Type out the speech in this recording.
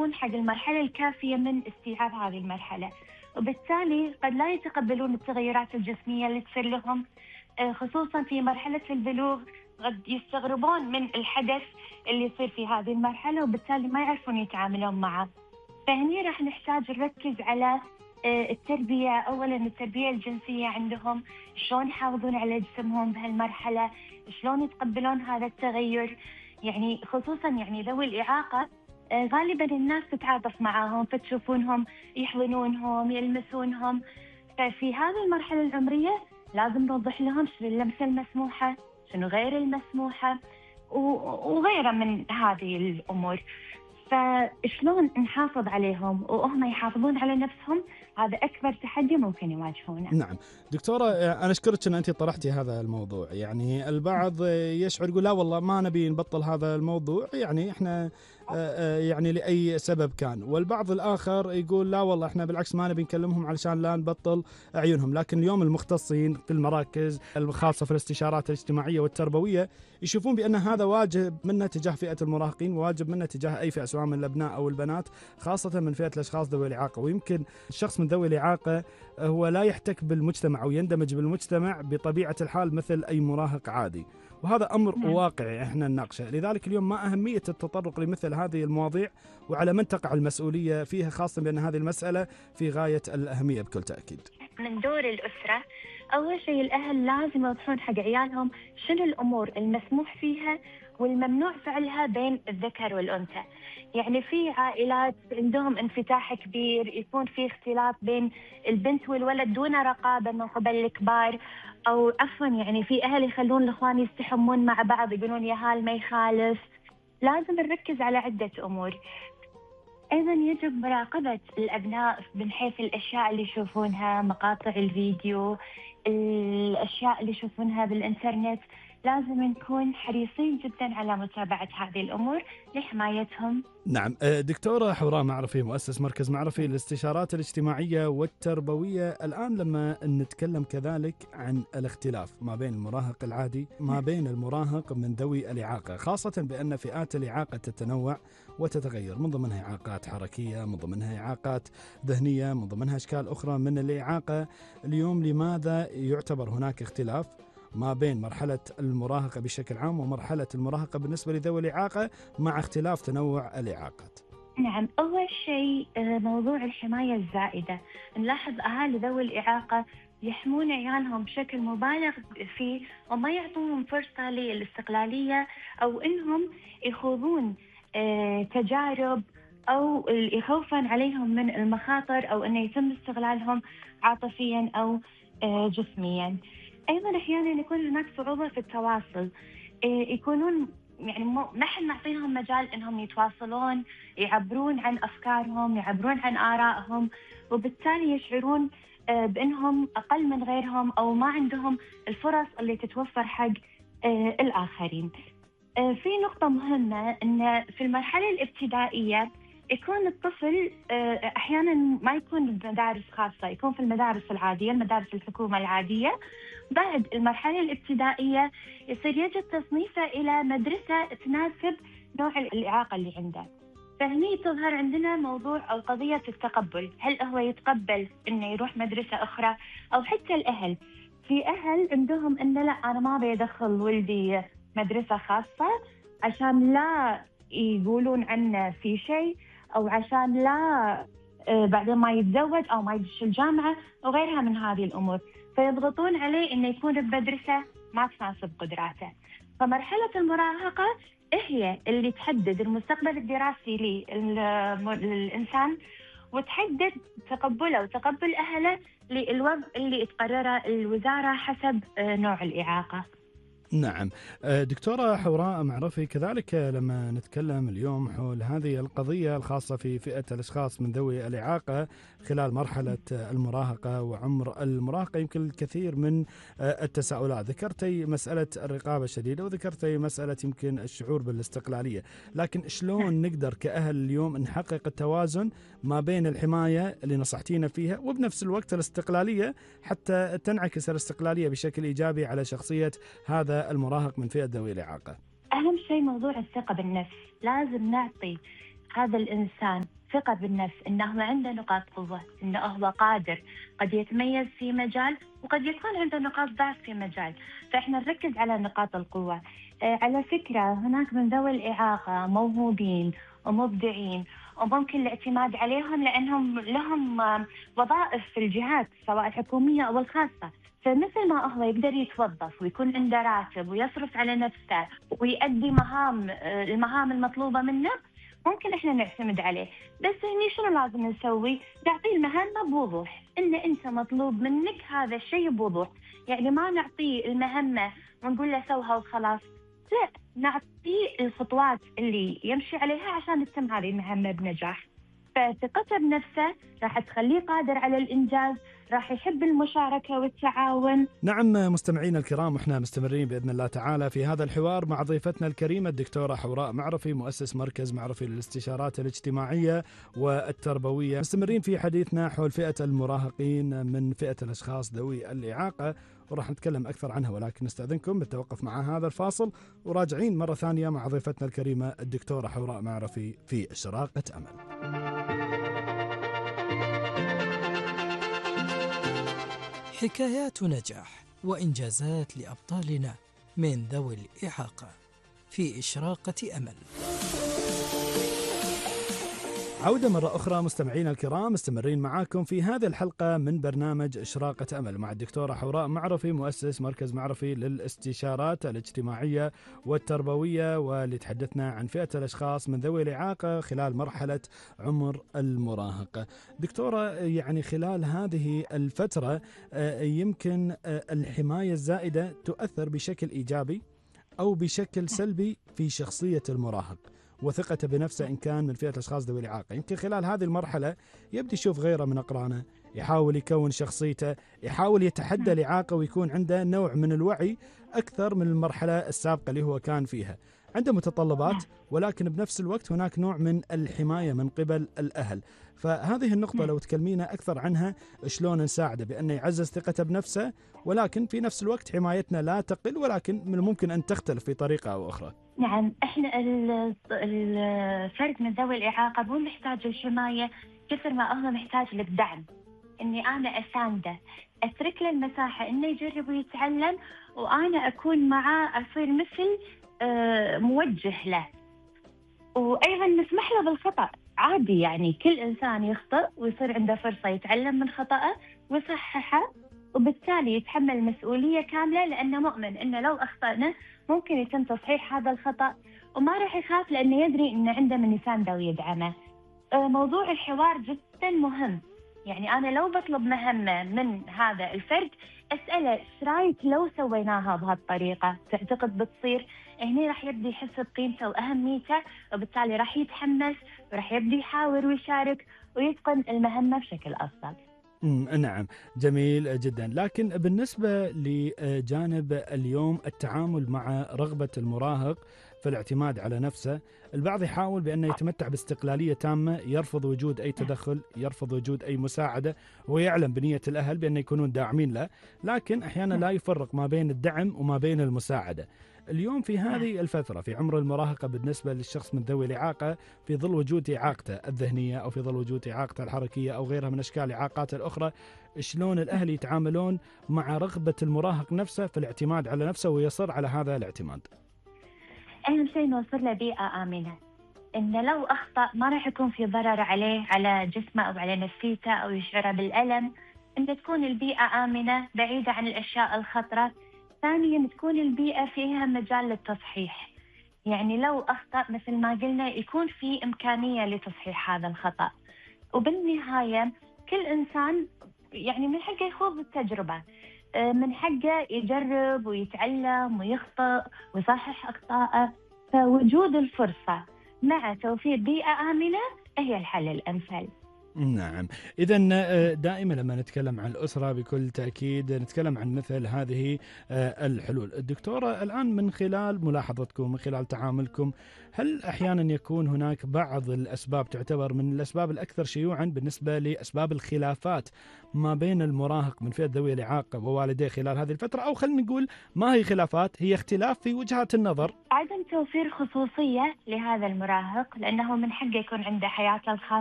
يوصلون حق المرحلة الكافية من استيعاب هذه المرحلة، وبالتالي قد لا يتقبلون التغيرات الجسمية اللي تصير لهم، خصوصا في مرحلة البلوغ. قد يستغربون من الحدث اللي يصير في هذه المرحلة، وبالتالي ما يعرفون يتعاملون معه. فهني راح نحتاج نركز على التربية. أولا التربية الجنسية عندهم، شلون يحافظون على جسمهم بهالمرحلة، شلون يتقبلون هذا التغير. يعني خصوصا يعني ذوي الإعاقة غالبا الناس تتعاطف معاهم، فتشوفونهم يحضنونهم يلمسونهم. ففي هذه المرحلة العمرية لازم نوضح لهم شنو اللمسة المسموحة، شنو غير المسموحة، وغيرها من هذه الأمور. فشلون نحافظ عليهم وهم يحافظون على نفسهم، هذا أكبر تحدي ممكن يواجهونه. نعم دكتورة، أنا أشكرك أن أنت طرحتي هذا الموضوع. يعني البعض يشعر يقول لا والله ما نبي نبطل هذا الموضوع، يعني إحنا يعني لأي سبب كان، والبعض الآخر يقول لا والله إحنا بالعكس ما نبي نكلمهم علشان لا نبطل أعينهم. لكن اليوم المختصين في المراكز الخاصة في الاستشارات الاجتماعية والتربوية يشوفون بأن هذا واجب منا تجاه فئة المراهقين، وواجب منا تجاه أي فئة سواء من الأبناء أو البنات، خاصة من فئة الأشخاص ذوي الإعاقة. ويمكن الشخص من ذوي الإعاقة هو لا يحتك بالمجتمع أو يندمج بالمجتمع بطبيعة الحال مثل أي مراهق عادي، وهذا أمر واقعي إحنا نناقشه. لذلك اليوم ما أهمية التطرق لمثل هذه المواضيع وعلى من تقع المسؤولية فيها، خاصة بأن هذه المسألة في غاية الأهمية بكل تأكيد. من دور الأسرة، أول شيء الأهل لازم يوضحون حق عيالهم شنو الأمور المسموح فيها والممنوع فعلها بين الذكر والأنثى. يعني في عائلات عندهم انفتاح كبير، يكون في اختلاط بين البنت والولد دون رقابة من قبل الكبار، أو عفوا يعني في أهل يخلون الإخوان يستحمون مع بعض، يقولون يا هال ما يخالف. لازم نركز على عدة أمور. أيضا يجب مراقبة الأبناء من حيث الأشياء اللي يشوفونها، مقاطع الفيديو، الأشياء اللي يشوفونها بالإنترنت. لازم نكون حريصين جدا على متابعة هذه الأمور لحمايتهم. نعم دكتورة حوراء معرفي، مؤسس مركز معرفي للاستشارات الاجتماعية والتربوية. الآن لما نتكلم كذلك عن الاختلاف ما بين المراهق العادي ما بين المراهق من ذوي الإعاقة، خاصة بأن فئات الإعاقة تتنوع وتتغير، من ضمنها إعاقات حركية، من ضمنها إعاقات ذهنية، من ضمنها أشكال أخرى من الإعاقة. اليوم لماذا يعتبر هناك اختلاف ما بين مرحلة المراهقة بشكل عام ومرحلة المراهقة بالنسبة لذوي الإعاقة مع اختلاف تنوع الإعاقات؟ نعم، أول شيء موضوع الحماية الزائدة. نلاحظ أهالي ذوي الإعاقة يحمون عيالهم بشكل مبالغ فيه، وما يعطوهم فرصة للاستقلالية أو إنهم يخوضون تجارب، أو يخوفون عليهم من المخاطر، أو إنه يتم استغلالهم عاطفيا أو جسميا. أيضا أحيانا يكون هناك صعوبة في التواصل، يكونون يعني نحن نعطيهم مجال إنهم يتواصلون، يعبرون عن أفكارهم، يعبرون عن آرائهم، وبالتالي يشعرون بأنهم أقل من غيرهم أو ما عندهم الفرص اللي تتوفر حق الآخرين. في نقطة مهمة أن في المرحلة الابتدائية يكون الطفل أحيانا ما يكون بمدارس خاصة، يكون في المدارس العادية، المدارس الحكومة العادية. بعد المرحلة الابتدائية يصير يجب تصنيفه إلى مدرسة تناسب نوع الإعاقة اللي عنده. فهني تظهر عندنا موضوع أو قضية التقبل، هل هو يتقبل إنه يروح مدرسة أخرى؟ أو حتى الأهل، في أهل عندهم إنه لا أنا ما بيدخل ولدي مدرسة خاصة عشان لا يقولون عنه في شيء، أو عشان لا بعدين ما يتزوج أو ما يدش الجامعة وغيرها من هذه الأمور، فيضغطون عليه إنه يكون بمدرسة ما تناسب قدراته. فمرحلة المراهقة هي اللي تحدد المستقبل الدراسي للإنسان، وتحدد تقبله وتقبل أهله للوضع اللي تقرره الوزارة حسب نوع الإعاقة. نعم دكتورة حوراء معرفي، كذلك لما نتكلم اليوم حول هذه القضية الخاصة في فئة الأشخاص من ذوي الإعاقة خلال مرحلة المراهقة وعمر المراهقة، يمكن الكثير من التساؤلات. ذكرتي مسألة الرقابة الشديدة، وذكرتي مسألة يمكن الشعور بالاستقلالية، لكن شلون نقدر كأهل اليوم نحقق التوازن ما بين الحماية اللي نصحتينا فيها وبنفس الوقت الاستقلالية، حتى تنعكس الاستقلالية بشكل إيجابي على شخصية هذا المراهق من فئة ذوي الإعاقة؟ أهم شيء موضوع الثقة بالنفس. لازم نعطي هذا الإنسان ثقة بالنفس، أنه عنده نقاط قوة، أنه هو قادر، قد يتميز في مجال وقد يكون عنده نقاط ضعف في مجال، فإحنا نركز على نقاط القوة. على فكرة هناك من ذوي الإعاقة موهوبين ومبدعين وممكن الاعتماد عليهم لأنهم لهم وظائف في الجهات سواء الحكومية أو الخاصة، فمثل ما هو يقدر يتوظف ويكون عنده راتب ويصرف على نفسه ويؤدي المهام المطلوبة منه، ممكن احنا نعتمد عليه. بس هني شنو لازم نسوي؟ نعطيه المهمة بوضوح، ان انت مطلوب منك هذا الشيء بوضوح، يعني ما نعطيه المهمة ونقول له سوها وخلاص، لا، نعطيه الخطوات اللي يمشي عليها عشان تتم هذه المهمة بنجاح. فثقته بنفسه راح تخليه قادر على الإنجاز، راح يحب المشاركة والتعاون. نعم مستمعينا الكرام، احنا مستمرين بإذن الله تعالى في هذا الحوار مع ضيفتنا الكريمة الدكتورة حوراء معرفي، مؤسس مركز معرفي للاستشارات الاجتماعية والتربوية. مستمرين في حديثنا حول فئة المراهقين من فئة الأشخاص ذوي الإعاقة، وراح نتكلم أكثر عنها، ولكن نستأذنكم بالتوقف مع هذا الفاصل، وراجعين مرة ثانية مع ضيفتنا الكريمة الدكتورة حوراء معرفي في إشراقة أمل. حكايات نجاح وإنجازات لأبطالنا من ذوي الإعاقة في إشراقة أمل. عودة مرة أخرى مستمعينا الكرام، مستمرين معاكم في هذه الحلقة من برنامج إشراقة أمل مع الدكتورة حوراء معرفي، مؤسس مركز معرفي للاستشارات الاجتماعية والتربوية، واللي تحدثنا عن فئة الأشخاص من ذوي الإعاقة خلال مرحلة عمر المراهقة. دكتورة، يعني خلال هذه الفترة يمكن الحماية الزائدة تؤثر بشكل إيجابي أو بشكل سلبي في شخصية المراهق وثقته بنفسه إن كان من فئة الأشخاص ذوي الإعاقة. يمكن خلال هذه المرحلة يبدأ يشوف غيره من أقرانه، يحاول يكون شخصيته، يحاول يتحدى الإعاقة ويكون عنده نوع من الوعي أكثر من المرحلة السابقة اللي هو كان فيها. عنده متطلبات، ولكن بنفس الوقت هناك نوع من الحماية من قبل الأهل. فهذه النقطة لو تكلمينا أكثر عنها، شلون نساعده بأنه يعزز ثقته بنفسه، ولكن في نفس الوقت حمايتنا لا تقل، ولكن من الممكن أن تختلف في طريقة أو أخرى. نعم، احنا الفرد من ذوي الإعاقة مو محتاج الحماية كثر ما هو محتاج للدعم، اني انا اسانده، اترك له المساحة انه يجرب ويتعلم، وانا اكون معاه، اصير مثل موجه له، وايضا نسمح له بالخطأ عادي. يعني كل انسان يخطئ ويصير عنده فرصة يتعلم من خطأه ويصححه، وبالتالي يتحمل مسؤولية كاملة، لأنه مؤمن أنه لو أخطأنا ممكن يتم تصحيح هذا الخطأ، وما راح يخاف لأنه يدري أنه عنده من يسانده ويدعمه. موضوع الحوار جدا مهم. يعني أنا لو بطلب مهمة من هذا الفرد أسأله إيش رايك لو سويناها بهالطريقة، تعتقد بتصير؟ هنا راح يبدي يحس بقيمته وأهميته، وبالتالي راح يتحمس وراح يبدي يحاور ويشارك ويتقن المهمة بشكل أفضل. نعم، جميل جدا. لكن بالنسبة لجانب اليوم التعامل مع رغبة المراهق في الاعتماد على نفسه، البعض يحاول بأنه يتمتع باستقلالية تامة، يرفض وجود أي تدخل، يرفض وجود أي مساعدة، ويعلم بنية الأهل بأن يكونون داعمين له، لكن أحيانا لا يفرق ما بين الدعم وما بين المساعدة. اليوم في هذه الفترة في عمر المراهقة بالنسبة للشخص من ذوي الإعاقة، في ظل وجود إعاقته الذهنية أو في ظل وجود إعاقته الحركية أو غيرها من أشكال الإعاقات الأخرى، شلون الأهل يتعاملون مع رغبة المراهق نفسه في الاعتماد على نفسه ويصر على هذا الاعتماد؟ أهم شيء نوصل له بيئة آمنة، إنه لو أخطأ ما راح يكون في ضرر عليه، على جسمه أو على نفسيته، أو يشعر بالألم. إن تكون البيئة آمنة بعيدة عن الأشياء الخطرة. ثانيا تكون البيئة فيها مجال للتصحيح، يعني لو أخطأ مثل ما قلنا يكون في إمكانية لتصحيح هذا الخطأ. وبالنهاية كل إنسان يعني من حقه يخوض التجربة، من حقه يجرب ويتعلم ويخطئ ويصحح أخطائه. فوجود الفرصة مع توفير بيئة آمنة هي الحل الأمثل. نعم، إذا دائما لما نتكلم عن الأسرة بكل تأكيد نتكلم عن مثل هذه الحلول. الدكتورة، الآن من خلال ملاحظتكم، من خلال تعاملكم، هل أحيانا يكون هناك بعض الأسباب تعتبر من الأسباب الأكثر شيوعا بالنسبة لأسباب الخلافات ما بين المراهق من فئة ذوي الإعاقة ووالديه خلال هذه الفترة، أو خلينا نقول ما هي خلافات، هي اختلاف في وجهات النظر؟ عدم توفير خصوصية لهذا المراهق، لأنه من حقه يكون عنده حياته الخاصة